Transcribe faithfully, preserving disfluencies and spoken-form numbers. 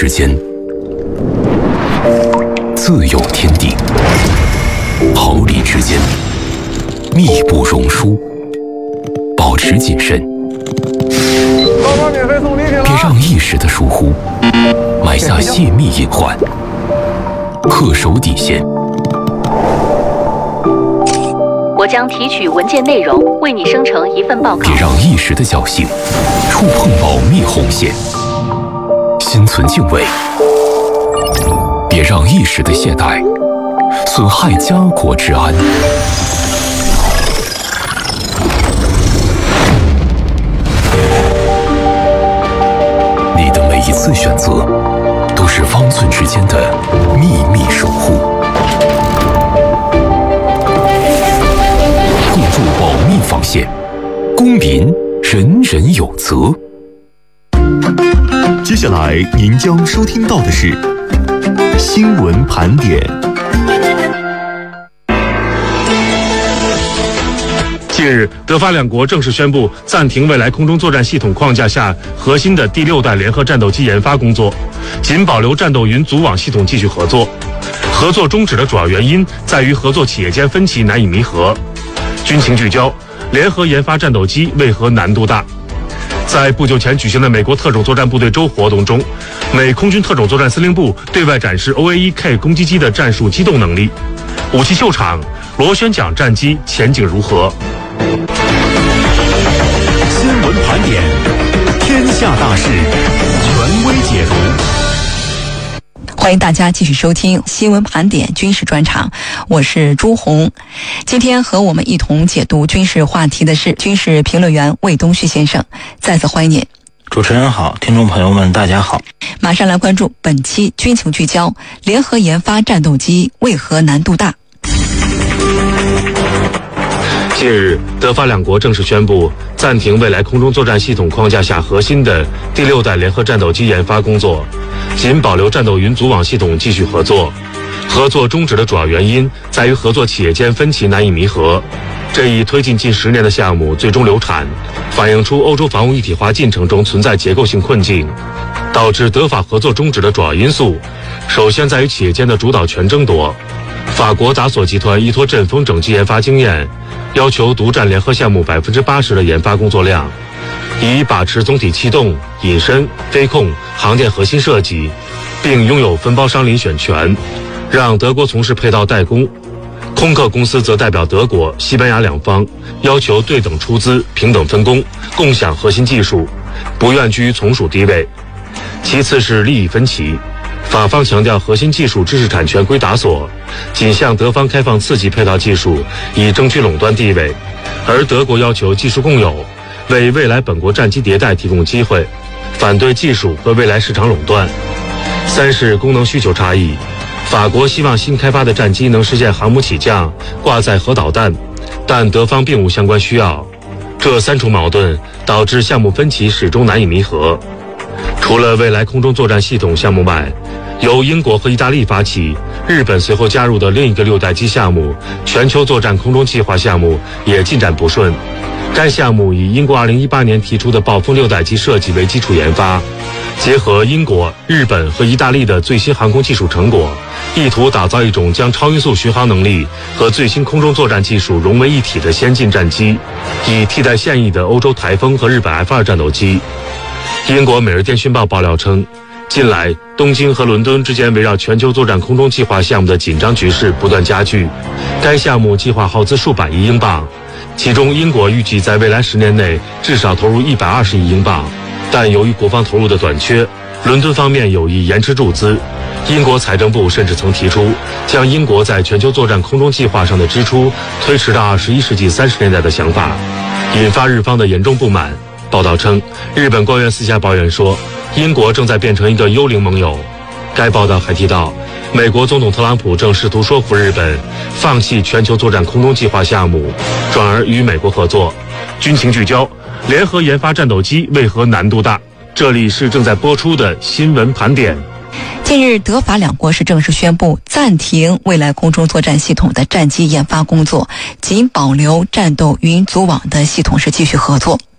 之间自有天地，毫厘之间密不容疏，保持谨慎，别让一时的疏忽埋下泄密隐患，恪守底线。 我将提取文件内容，为你生成一份报告。 别让一时的侥幸触碰保密红线，心存敬畏。别让一时的懈怠损害家国治安。你的每一次选择，都是方寸之间的秘密守护。构筑保密防线，公民人人有责。 接下来您将收听到的是新闻盘点。 近日，德法两国正式宣布暂停未来空中作战系统框架下核心的第六代联合战斗机研发工作，仅保留战斗云组网系统继续合作。合作终止的主要原因在于合作企业间分歧难以弥合。军情聚焦：联合研发战斗机为何难度大？在不久前举行的美国特种作战部队周活动中，美空军特种作战司令部对外展示 O A 一 K 攻击机的战术机动能力。武器秀场，螺旋桨战机前景如何？ 新闻盘点，天下大事，权威解读。 欢迎大家继续收听新闻盘点军事专场，我是朱红。今天和我们一同解读军事话题的是军事评论员魏东旭先生，再次欢迎您。 主持人好，听众朋友们大家好。 马上来关注本期军情聚焦：联合研发战斗机为何难度大？ 近日，德法两国正式宣布暂停未来空中作战系统框架下核心的第六代联合战斗机研发工作，仅保留战斗云组网系统继续合作。合作终止的主要原因在于合作企业间分歧难以弥合。这一推进近十年的项目最终流产，反映出欧洲防务一体化进程中存在结构性困境。导致德法合作终止的主要因素，首先在于企业间的主导权争夺。法国达索集团依托阵风整机研发经验，要求独占联合项目百分之八十的研发工作量，以把持总体气动、隐身、飞控、航电核心设计，并拥有分包商遴选权，让德国从事配套代工。空客公司则代表德国、西班牙两方，要求对等出资、平等分工、共享核心技术，不愿居于从属地位。其次是利益分歧，法方强调核心技术知识产权归达索，仅向德方开放次级配套技术，以争取垄断地位，而德国要求技术共有，为未来本国战机迭代提供机会，反对技术和未来市场垄断。三是功能需求差异，法国希望新开发的战机能实现航母起降、挂载核导弹，但德方并无相关需要。这三重矛盾导致项目分歧始终难以弥合。除了未来空中作战系统项目外，由英国和意大利发起，日本随后加入的另一个六代机项目全球作战空中计划项目也进展不顺。该项目以英国二零一八年提出的暴风六代机设计为基础研发，结合英国、日本和意大利的最新航空技术成果，意图打造一种将超音速巡航能力和最新空中作战技术融为一体的先进战机，以替代现役的欧洲台风和日本 F 二 战斗机。英国《每日电讯报》爆料称，近来东京和伦敦之间围绕全球作战空中计划项目的紧张局势不断加剧。该项目计划耗资数百亿英镑，其中英国预计在未来十年内至少投入一百二十亿英镑，但由于国防投入的短缺，伦敦方面有意延迟注资。英国财政部甚至曾提出将英国在全球作战空中计划上的支出推迟到二十一世纪三十年代的想法，引发日方的严重不满。报道称，日本官员私下抱怨说，英国正在变成一个幽灵盟友。该报道还提到，美国总统特朗普正试图说服日本放弃全球作战空中计划项目，转而与美国合作。军情聚焦：联合研发战斗机为何难度大？这里是正在播出的新闻盘点。 近日，德法两国是正式宣布暂停未来空中作战系统的战机研发工作，仅保留战斗云组网的系统是继续合作。